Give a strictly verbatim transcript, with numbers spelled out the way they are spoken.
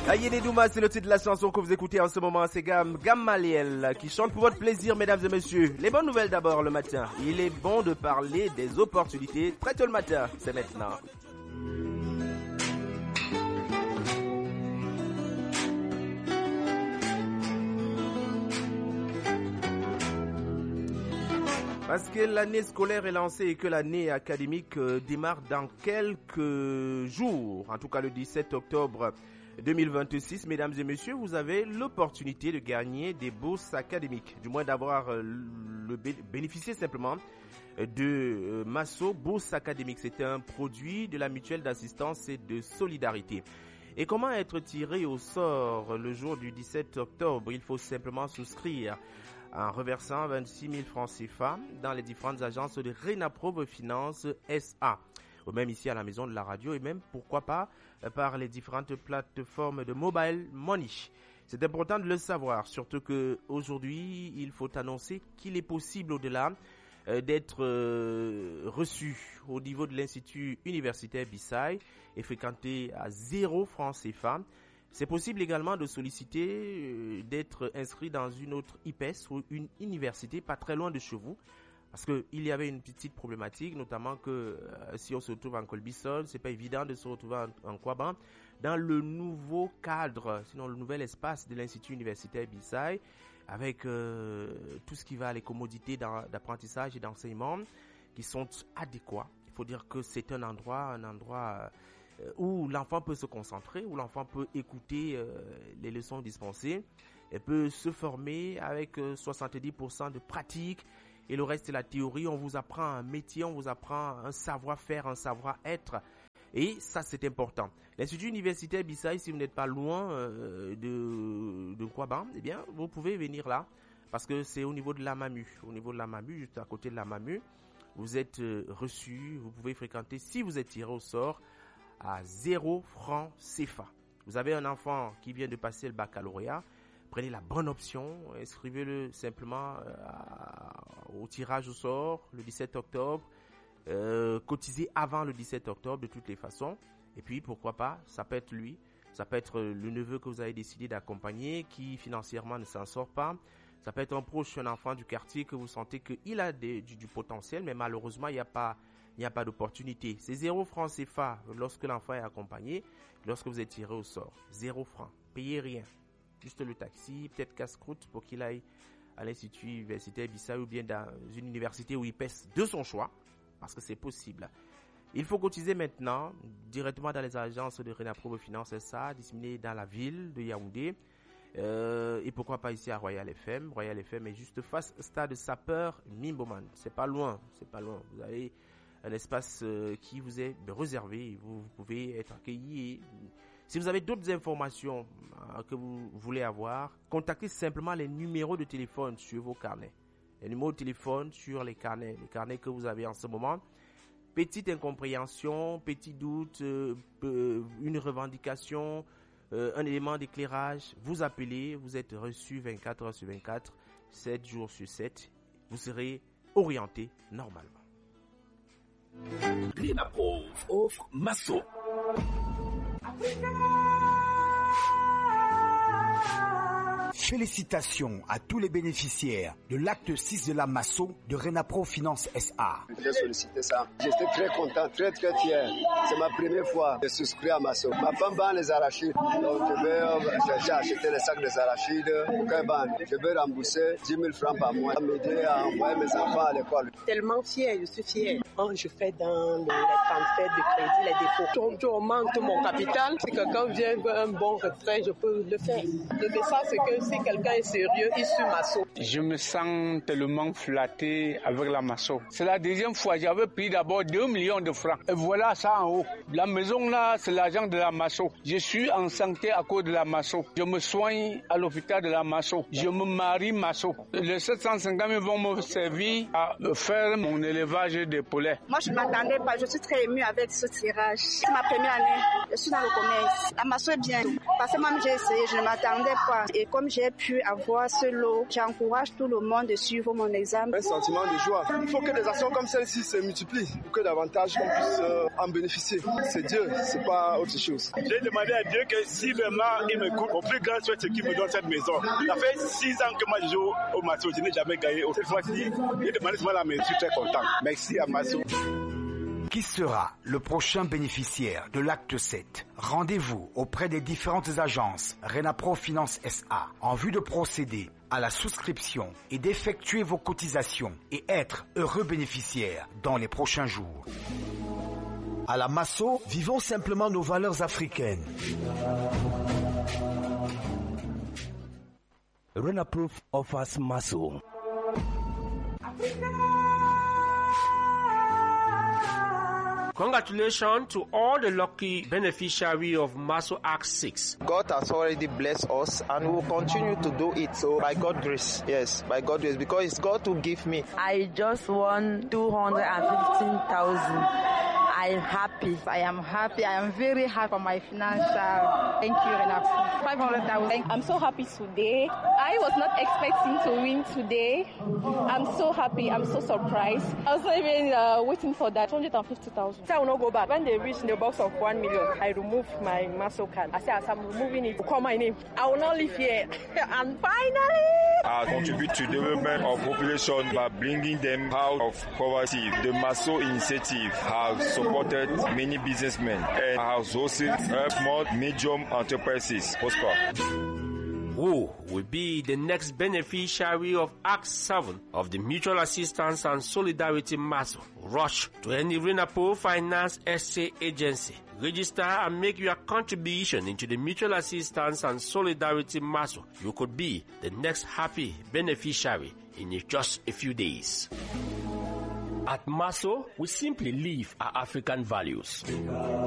Ayene Douma, c'est le titre de la chanson que vous écoutez en ce moment. C'est Gam, Gamaliel qui chante pour votre plaisir, mesdames et messieurs. Les bonnes nouvelles d'abord le matin. Il est bon de parler des opportunités très tôt le matin. C'est maintenant. Parce que l'année scolaire est lancée et que l'année académique euh, démarre dans quelques jours, en tout cas le dix-sept octobre deux mille vingt-six, mesdames et messieurs, vous avez l'opportunité de gagner des bourses académiques, du moins d'avoir euh, le bé- bénéficier simplement de euh, Masso Bourse Académique. C'est un produit de la mutuelle d'assistance et de solidarité. Et comment être tiré au sort le jour du dix-sept octobre? Il faut simplement souscrire en reversant vingt-six mille francs C F A dans les différentes agences de Renaprove Finance S A, ou même ici à la maison de la radio, et même pourquoi pas par les différentes plateformes de mobile money. C'est important de le savoir, surtout que aujourd'hui il faut annoncer qu'il est possible au-delà euh, d'être euh, reçu au niveau de l'Institut universitaire Bissai et fréquenté à zéro francs C F A. C'est possible également de solliciter euh, d'être inscrit dans une autre I P E S ou une université pas très loin de chez vous. Parce qu'il y avait une petite problématique, notamment que euh, si on se retrouve en Colbisol, c'est pas évident de se retrouver en, en Kouaban, dans le nouveau cadre, sinon le nouvel espace de l'Institut universitaire Bissai, avec euh, tout ce qui va, les commodités d'apprentissage et d'enseignement qui sont adéquats. Il faut dire que c'est un endroit, un endroit euh, où l'enfant peut se concentrer, où l'enfant peut écouter euh, les leçons dispensées, et peut se former avec euh, soixante-dix pour cent de pratique. Et le reste, c'est la théorie. On vous apprend un métier, on vous apprend un savoir-faire, un savoir-être. Et ça, c'est important. L'Institut universitaire Bissai, si vous n'êtes pas loin euh, de, de Kouaban, eh bien, vous pouvez venir là. Parce que c'est au niveau de la Mamu. Au niveau de la Mamu, juste à côté de la Mamu, vous êtes euh, reçu. Vous pouvez fréquenter, si vous êtes tiré au sort, à zéro francs C F A. Vous avez un enfant qui vient de passer le baccalauréat. Prenez la bonne option, inscrivez-le simplement euh, au tirage au sort le dix-sept octobre, euh, cotisez avant le dix-sept octobre de toutes les façons, et puis pourquoi pas, ça peut être lui, ça peut être le neveu que vous avez décidé d'accompagner qui financièrement ne s'en sort pas, ça peut être un proche, un enfant du quartier que vous sentez qu'il a des, du, du potentiel, mais malheureusement il n'y a pas, il n'y a pas d'opportunité. C'est zéro francs C F A lorsque l'enfant est accompagné, lorsque vous êtes tiré au sort, zéro francs, payez rien. Juste le taxi, peut-être casse-croûte pour qu'il aille à l'Institut universitaire Bissai ou bien dans une université ou I P E S de son choix, parce que c'est possible. Il faut cotiser maintenant directement dans les agences de Renaprove Finance S A, disséminées dans la ville de Yaoundé, euh, et pourquoi pas ici à Royal F M. Royal F M est juste face au stade Sapeur Mimboman. C'est pas loin, c'est pas loin. Vous avez un espace euh, qui vous est réservé, vous, vous pouvez être accueilli. Et, si vous avez d'autres informations euh, que vous voulez avoir, contactez simplement les numéros de téléphone sur vos carnets. Les numéros de téléphone sur les carnets, les carnets que vous avez en ce moment. Petite incompréhension, petit doute, euh, euh, une revendication, euh, un élément d'éclairage. Vous appelez, vous êtes reçu vingt-quatre heures sur vingt-quatre, sept jours sur sept. Vous serez orienté normalement. Renaprove offre Masso. Félicitations à tous les bénéficiaires de l'acte six de la Masso de Renaprove Finance S A. J'ai sollicité ça. J'étais très content, très très fier. C'est ma première fois de souscrire à Masso. Ma femme vend les arachides. Donc je vais, j'ai acheté les sacs des arachides. Je vais rembourser dix mille francs par mois. M'aider à envoyer mes enfants à l'école. Tellement fier, je suis fier. Quand je fais dans le, les transferts de crédit, les dépôts, donc je augmente mon capital. Si quelqu'un vient veut un bon retrait, je peux le faire. Le message, c'est que si quelqu'un est sérieux, il suit Masso. Je me sens tellement flatté avec la Masso. C'est la deuxième fois. J'avais pris d'abord deux millions de francs. Et voilà ça en haut. La maison là, c'est l'argent de la Masso. Je suis en santé à cause de la Masso. Je me soigne à l'hôpital de la Masso. Je me marie Masso. Les sept cent cinquante mille vont me servir à faire mon élevage de poulets. Moi, je ne m'attendais pas. Je suis très émue avec ce tirage. C'est ma première année. Je suis dans le commerce. La Masso est bien. Parce que moi, j'ai essayé. Je ne m'attendais pas. Et comme j'ai pu avoir ce lot, j'ai encouragé j'encourage tout le monde de suivre mon exemple. Un sentiment de joie. Il faut que des actions comme celle-ci se multiplient pour que davantage qu'on puisse euh, en bénéficier. C'est Dieu, c'est pas autre chose. J'ai demandé à Dieu que si vraiment il me coupe, au plus grand souhait, c'est qu'il me donne cette maison. Ça fait six ans que moi je joue au Masso, je n'ai jamais gagné. Cette fois-ci, j'ai demandé seulement la maison, je suis très content. Merci à Masso. Qui sera le prochain bénéficiaire de l'acte sept? Rendez-vous auprès des différentes agences Renapro Finance S A en vue de procéder à la souscription et d'effectuer vos cotisations et être heureux bénéficiaire dans les prochains jours. À la Masso, vivons simplement nos valeurs africaines. Renapro offers Masso. Congratulations to all the lucky beneficiaries of Masso Act six. God has already blessed us and will continue to do it. So by God's grace, yes, by God's grace, because it's God who give me. I just won two hundred fifteen thousand. I'm happy. I am happy. I am very happy for my financial. Thank you, Renapro. five hundred thousand. I'm so happy today. I was not expecting to win today. I'm so happy. I'm so surprised. I was not even uh, waiting for that. two hundred fifty thousand. So I will not go back. When they reach the box of one million, I remove my Masso card. I say, as I'm removing it, call my name. I will not live here. And finally, I contribute to the development of population by bringing them out of poverty. The Masso initiative has supported many businessmen and has also helped more medium enterprises prosper. Who will be the next beneficiary of Act seven of the Mutual Assistance and Solidarity Masso? Rush to any Renapro Finance S A agency. Register and make your contribution into the Mutual Assistance and Solidarity Masso. You could be the next happy beneficiary in just a few days. At Masso, we simply live our African values.